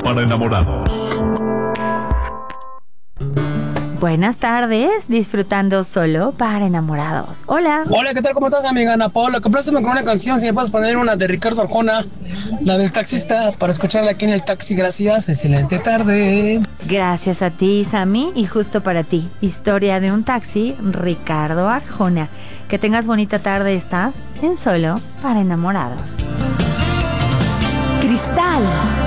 para enamorados. Buenas tardes, disfrutando solo para enamorados. Hola. Hola, ¿qué tal? ¿Cómo estás, amiga Ana Paula? Compláceme con una canción, si me puedes poner una de Ricardo Arjona, la del taxista, para escucharla aquí en el taxi. Gracias, excelente tarde. Gracias a ti, Sammy, y justo para ti. Historia de un taxi, Ricardo Arjona. Que tengas bonita tarde, estás en Solo para enamorados. Cristal